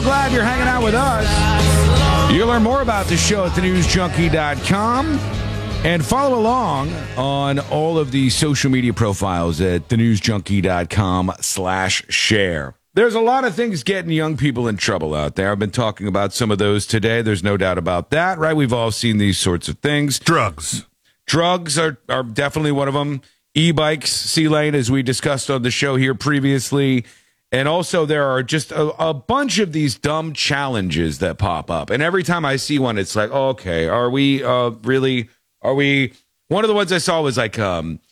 glad you're hanging out with us. You can learn more about the show at thenewsjunkie.com and follow along on all of the social media profiles at thenewsjunkie.com/share. There's a lot of things getting young people in trouble out there. I've been talking about some of those today. There's no doubt about that, right? We've all seen these sorts of things. Drugs are definitely one of them. E-bikes, C-Lane, as we discussed on the show here previously. And also there are just a bunch of these dumb challenges that pop up. And every time I see one, it's like, oh, okay, are we really? Are we? One of the ones I saw was like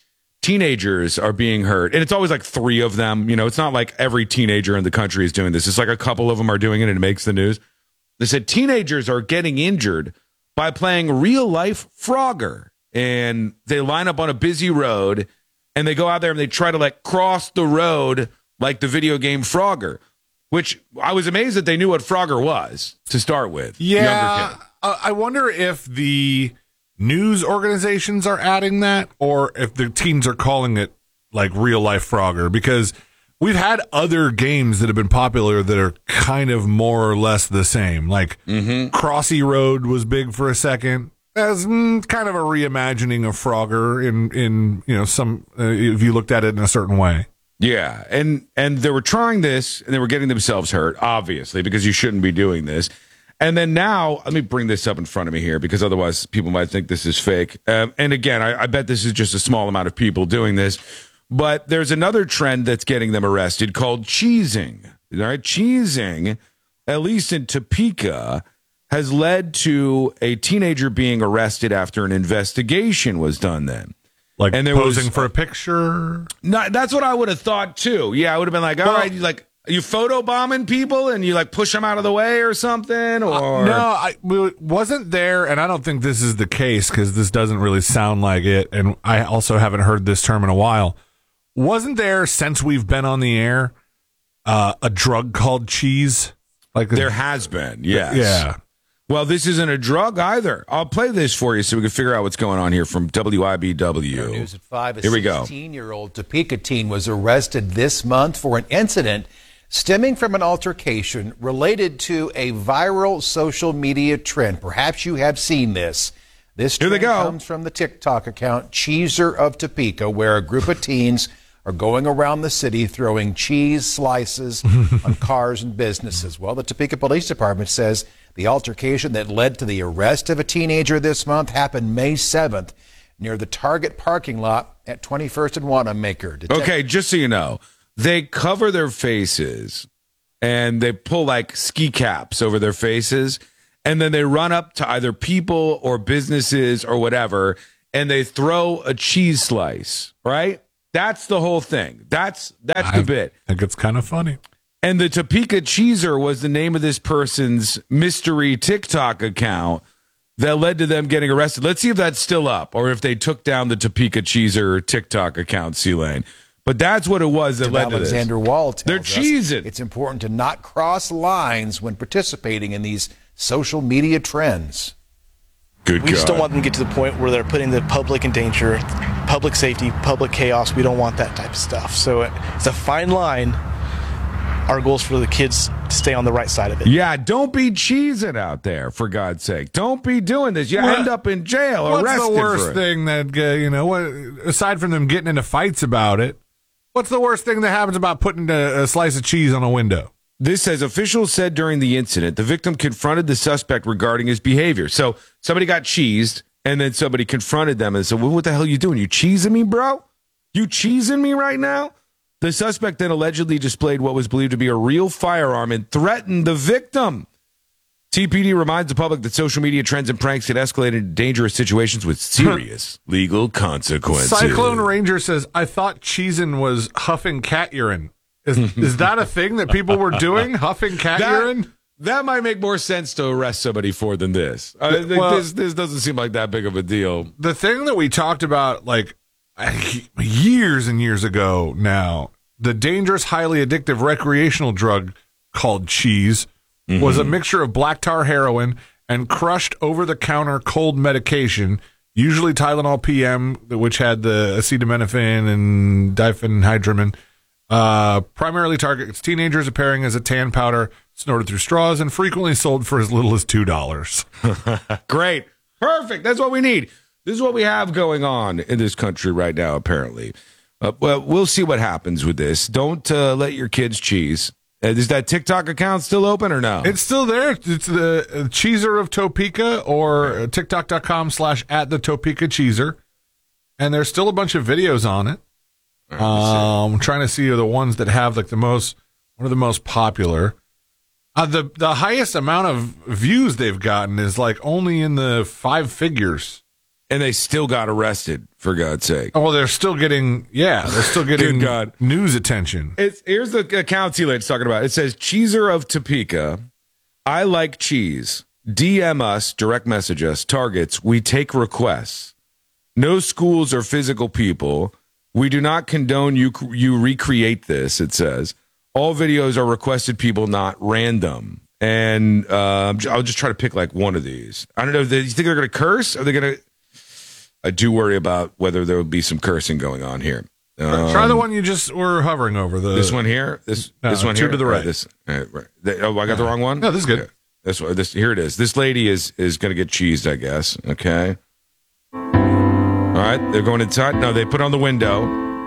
teenagers are being hurt. And it's always like 3 of them. You know, it's not like every teenager in the country is doing this. It's like a couple of them are doing it and it makes the news. They said teenagers are getting injured by playing real-life Frogger. And they line up on a busy road and they go out there and they try to like cross the road like the video game Frogger, which I was amazed that they knew what Frogger was to start with. Yeah, I wonder if the news organizations are adding that or if the teens are calling it like real-life Frogger, because we've had other games that have been popular that are kind of more or less the same. Like Crossy Road was big for a second. As kind of a reimagining of Frogger in some if you looked at it in a certain way. Yeah, and they were trying this and they were getting themselves hurt, obviously, because you shouldn't be doing this. And then now, let me bring this up in front of me here because otherwise people might think this is fake. And again, I bet this is just a small amount of people doing this, but there's another trend that's getting them arrested called cheesing. All right, cheesing, at least in Topeka, has led to a teenager being arrested after an investigation was done then. Like and posing for a picture? No, that's what I would have thought, too. Yeah, I would have been like, all right, you photobombing people and you, like, push them out of the way or something? Or No, wasn't there, and I don't think this is the case because this doesn't really sound like it, and I also haven't heard this term in a while. Wasn't there, since we've been on the air, a drug called cheese? Like there has been, yes. Yeah. Well, this isn't a drug either. I'll play this for you so we can figure out what's going on here from WIBW. News at 5. Here we go. A 16-year-old Topeka teen was arrested this month for an incident stemming from an altercation related to a viral social media trend. Perhaps you have seen this. This trend comes from the TikTok account Cheeser of Topeka, where a group of teens are going around the city throwing cheese slices on cars and businesses. Well, the Topeka Police Department says the altercation that led to the arrest of a teenager this month happened May 7th near the Target parking lot at 21st and Wanamaker. Okay, just so you know, they cover their faces and they pull like ski caps over their faces and then they run up to either people or businesses or whatever and they throw a cheese slice, right? That's the whole thing. That's the bit. I think it's kind of funny. And the Topeka Cheeser was the name of this person's mystery TikTok account that led to them getting arrested. Let's see if that's still up or if they took down the Topeka Cheeser TikTok account, C-Lane. But that's what it was that led to this. Alexander Wall tells They're cheesing. It's important to not cross lines when participating in these social media trends. Good We just don't want them to get to the point where they're putting the public in danger, public safety, public chaos. We don't want that type of stuff. So it's a fine line. Our goal is for the kids to stay on the right side of it. Yeah, don't be cheesing out there, for God's sake. Don't be doing this. You end up in jail, arrested. What's the worst thing that, aside from them getting into fights about it, what's the worst thing that happens about putting a slice of cheese on a window? This says officials said during the incident, the victim confronted the suspect regarding his behavior. So somebody got cheesed, and then somebody confronted them and said, well, what the hell are you doing? You cheesing me, bro? You cheesing me right now? The suspect then allegedly displayed what was believed to be a real firearm and threatened the victim. TPD reminds the public that social media trends and pranks can escalate into dangerous situations with serious legal consequences. Cyclone Ranger says, I thought cheesing was huffing cat urine. Is that a thing that people were doing, huffing cat urine? That might make more sense to arrest somebody for than this. This doesn't seem like that big of a deal. The thing that we talked about, like, years and years ago now, the dangerous, highly addictive recreational drug called cheese was a mixture of black tar heroin and crushed over-the-counter cold medication, usually Tylenol PM, which had the acetaminophen and diphenhydramine, Primarily targets teenagers, appearing as a tan powder snorted through straws and frequently sold for as little as $2. Great. Perfect. That's what we need. This is what we have going on in this country right now, apparently. Well, we'll see what happens with this. Don't let your kids cheese. Is that TikTok account still open or no? It's still there. It's the Cheeser of Topeka, or TikTok.com/@the-Topeka-Cheeser. And there's still a bunch of videos on it. I'm trying to see the ones that have like one of the most popular. The highest amount of views they've gotten is like only in the 5 figures. And they still got arrested, for God's sake. Oh, they're still getting Good God. news attention. Here's the accounts Eli's talking about. It says, Cheeser of Topeka, I like cheese. DM us, direct message us, targets, we take requests. No schools or physical people. We do not condone you recreate this, it says. All videos are requested people, not random. And I'll just try to pick like one of these. I don't know. Do you think they're going to curse? Are they going to... I do worry about whether there will be some cursing going on here. Try the one you just were hovering over. This one here? This one here? To the right. Right. I got the wrong one? No, this is good. Okay. Here it is. This lady is going to get cheesed, I guess. Okay. All right. They're going inside. No, they put on the window.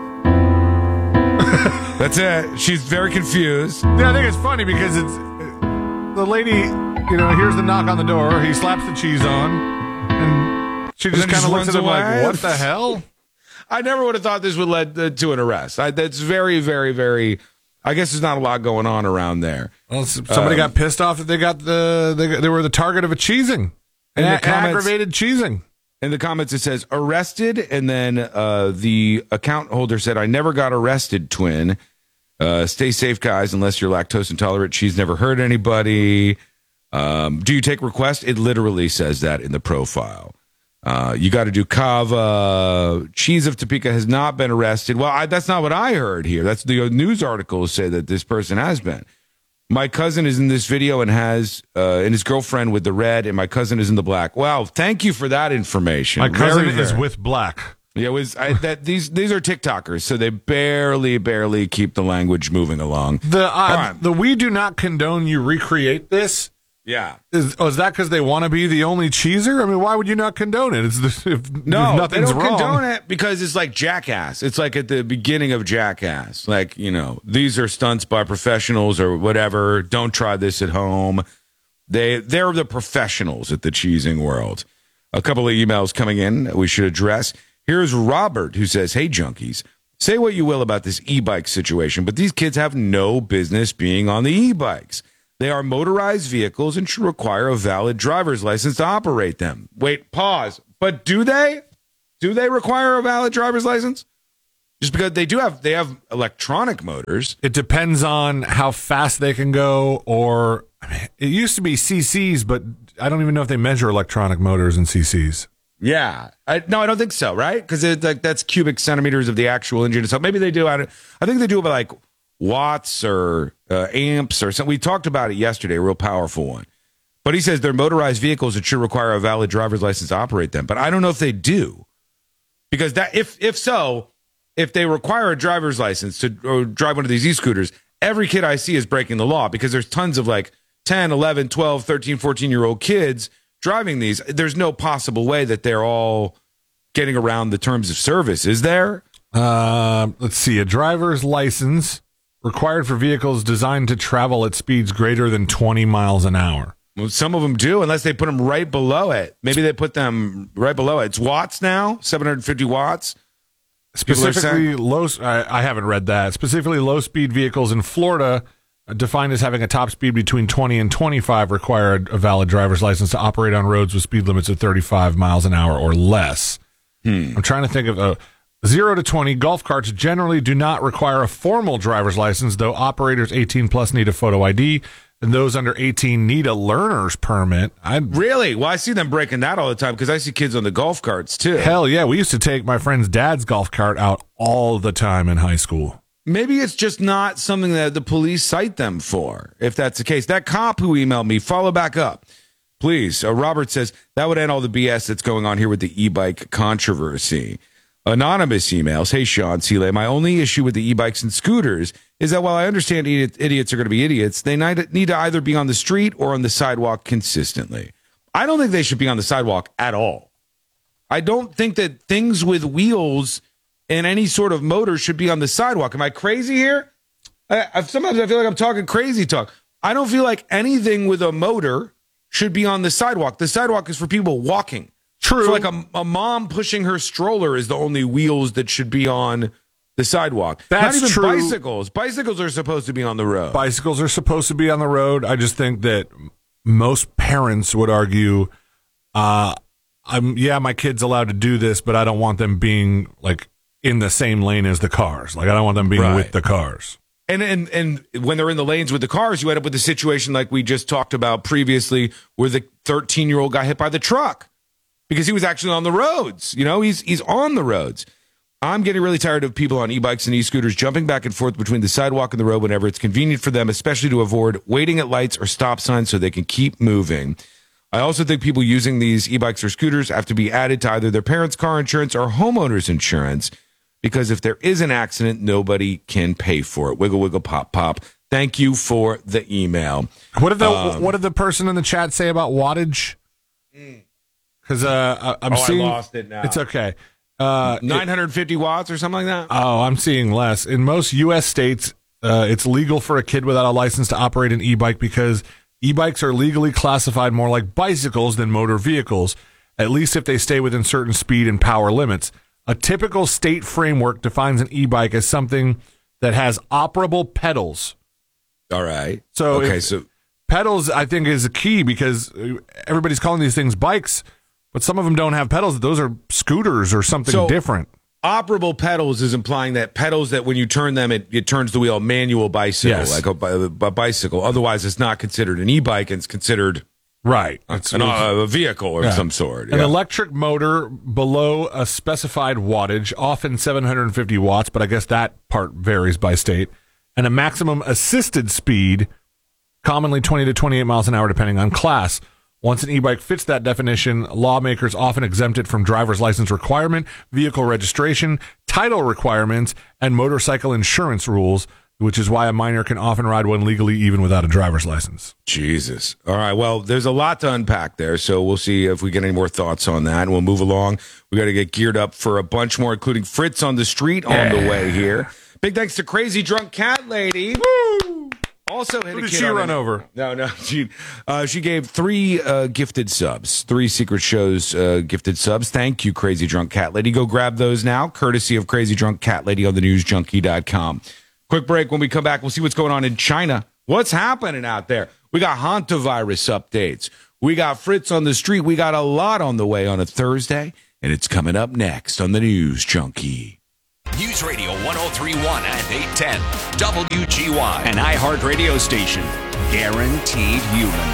That's it. She's very confused. Yeah, I think it's funny because it's the lady, here's the knock on the door. He slaps the cheese on, and she just kind of looks at him like, what the hell? I never would have thought this would lead to an arrest. That's very, very, very... I guess there's not a lot going on around there. Well, somebody got pissed off that they were the target of a cheesing. And aggravated cheesing. In the comments, it says, arrested, and then the account holder said, I never got arrested, twin. Stay safe, guys, unless you're lactose intolerant. She's never hurt anybody. Do you take requests? It literally says that in the profile. You got to do kava. Cheese of Topeka has not been arrested. Well, that's not what I heard here. That's the news articles say that this person has been. My cousin is in this video and has and his girlfriend with the red, and my cousin is in the black. Wow, thank you for that information. My cousin is with black. Yeah, these are TikTokers, so they barely keep the language moving along. The we do not condone you recreate this. Yeah. Is that because they want to be the only cheeser? I mean, why would you not condone it? If nothing's they don't wrong. condone it because it's like Jackass. It's like at the beginning of Jackass. Like, these are stunts by professionals or whatever. Don't try this at home. They're the professionals at the cheesing world. A couple of emails coming in we should address. Here's Robert, who says, hey, junkies, say what you will about this e-bike situation, but these kids have no business being on the e-bikes. They are motorized vehicles and should require a valid driver's license to operate them. Wait, pause. But do they? Do they require a valid driver's license? Just because they have electronic motors. It depends on how fast they can go, or it used to be CCs, but I don't even know if they measure electronic motors in CCs. Yeah. No, I don't think so, right? Because that's cubic centimeters of the actual engine. So maybe they do. I think they do about like watts or amps or something. We talked about it yesterday, a real powerful one. But he says they're motorized vehicles that should require a valid driver's license to operate them. But I don't know if they do. Because that if they require a driver's license to drive one of these e-scooters, every kid I see is breaking the law because there's tons of like 10, 11, 12, 13, 14-year-old kids driving these. There's no possible way that they're all getting around the terms of service, is there? Let's see. A driver's license required for vehicles designed to travel at speeds greater than 20 miles an hour. Well, some of them do, unless they put them right below it. Maybe they put them right below it. It's watts now, 750 watts. Specifically, I haven't read that. Specifically, low-speed vehicles in Florida, defined as having a top speed between 20 and 25, require a valid driver's license to operate on roads with speed limits of 35 miles an hour or less. I'm trying to think of 0 to 20. Golf carts generally do not require a formal driver's license, though operators 18 plus need a photo ID, and those under 18 need a learner's permit. Really? Well, I see them breaking that all the time because I see kids on the golf carts too. Hell yeah, we used to take my friend's dad's golf cart out all the time in high school. Maybe it's just not something that the police cite them for, if that's the case. That cop who emailed me, follow back up, please. Robert says that would end all the BS that's going on here with the e-bike controversy. Anonymous emails, hey, Sean, Seeley, my only issue with the e-bikes and scooters is that while I understand idiots are going to be idiots, they need to either be on the street or on the sidewalk consistently. I don't think they should be on the sidewalk at all. I don't think that things with wheels and any sort of motor should be on the sidewalk. Am I crazy here? Sometimes I feel like I'm talking crazy talk. I don't feel like anything with a motor should be on the sidewalk. The sidewalk is for people walking. True. So like a mom pushing her stroller is the only wheels that should be on the sidewalk. That's not even true. bicycles. Bicycles are supposed to be on the road. Bicycles are supposed to be on the road. I just think that most parents would argue, my kid's allowed to do this, but I don't want them being like in the same lane as the cars. Like I don't want them being with the cars. And when they're in the lanes with the cars, you end up with a situation like we just talked about previously where the 13-year-old got hit by the truck because he was actually on the roads. You know, he's on the roads. I'm getting really tired of people on e-bikes and e-scooters jumping back and forth between the sidewalk and the road whenever it's convenient for them, especially to avoid waiting at lights or stop signs so they can keep moving. I also think people using these e-bikes or scooters have to be added to either their parents' car insurance or homeowners insurance because if there is an accident, nobody can pay for it. Wiggle, wiggle, pop, pop. Thank you for the email. What did the person in the chat say about wattage? Because I'm seeing. I lost it now. It's okay. 950 watts or something like that? Oh, I'm seeing less. In most U.S. states, it's legal for a kid without a license to operate an e-bike because e-bikes are legally classified more like bicycles than motor vehicles, at least if they stay within certain speed and power limits. A typical state framework defines an e-bike as something that has operable pedals. All right. So, so pedals, I think, is a key because everybody's calling these things bikes, but some of them don't have pedals. Those are scooters or something different. Operable pedals is implying that pedals that when you turn them, it turns the wheel, a manual bicycle, like a bicycle. Otherwise, it's not considered an e-bike. It's considered a vehicle or some sort. An electric motor below a specified wattage, often 750 watts, but I guess that part varies by state, and a maximum assisted speed, commonly 20 to 28 miles an hour, depending on class. Once an e-bike fits that definition, lawmakers often exempt it from driver's license requirement, vehicle registration, title requirements, and motorcycle insurance rules, which is why a minor can often ride one legally even without a driver's license. Jesus. All right. Well, there's a lot to unpack there, so we'll see if we get any more thoughts on that, and we'll move along. We got to get geared up for a bunch more, including Fritz on the street on the way here. Big thanks to Crazy Drunk Cat Lady. Woo! Also hit Who a did kid she on run over? No. She gave 3 gifted subs, 3 Secret Shows gifted subs. Thank you, Crazy Drunk Cat Lady. Go grab those now, courtesy of Crazy Drunk Cat Lady on thenewsjunkie.com. Quick break. When we come back, we'll see what's going on in China. What's happening out there? We got hantavirus updates. We got Fritz on the street. We got a lot on the way on a Thursday, and it's coming up next on the News Junkie. News Radio 103.1 and 810 WGY, an iHeart radio station. Guaranteed human.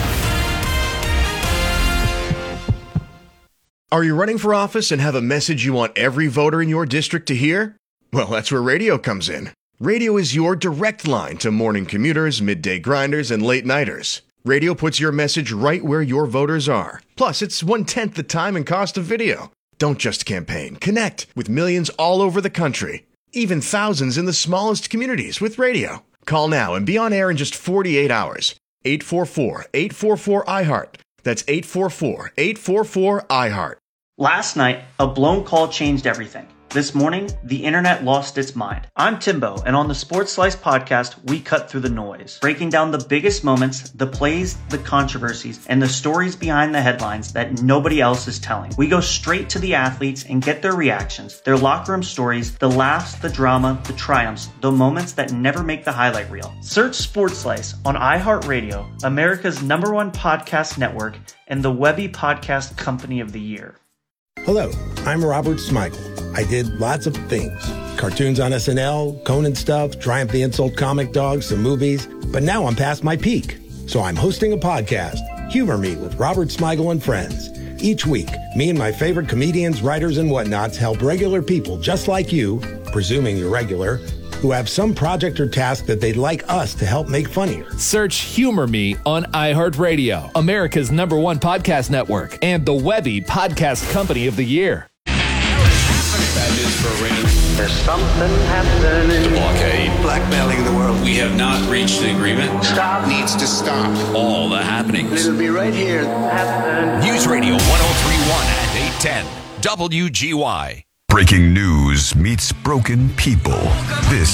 Are you running for office and have a message you want every voter in your district to hear? Well, that's where radio comes in. Radio is your direct line to morning commuters, midday grinders, and late-nighters. Radio puts your message right where your voters are. Plus, it's 1/10 the time and cost of video. Don't just campaign. Connect with millions all over the country. Even thousands in the smallest communities with radio. Call now and be on air in just 48 hours. 844-844-iHeart. That's 844-844-iHeart. Last night, a blown call changed everything. This morning, the internet lost its mind. I'm Timbo, and on the Sports Slice podcast, we cut through the noise, breaking down the biggest moments, the plays, the controversies, and the stories behind the headlines that nobody else is telling. We go straight to the athletes and get their reactions, their locker room stories, the laughs, the drama, the triumphs, the moments that never make the highlight reel. Search Sports Slice on iHeartRadio, America's #1 podcast network, and the Webby Podcast Company of the Year. Hello, I'm Robert Smigel. I did lots of things. Cartoons on SNL, Conan stuff, Triumph the Insult Comic Dog, some movies. But now I'm past my peak. So I'm hosting a podcast, Humor Me with Robert Smigel and Friends. Each week, me and my favorite comedians, writers, and whatnots help regular people just like you, presuming you're regular, who have some project or task that they'd like us to help make funnier. Search Humor Me on iHeartRadio, America's #1 podcast network, and the Webby Podcast Company of the Year. for Iran. There's something happening. The blockade. Blackmailing the world. We have not reached an agreement. Stop. Needs to stop. All the happenings. It'll be right here. News Radio 1031 and 810 WGY. Breaking news meets broken people. This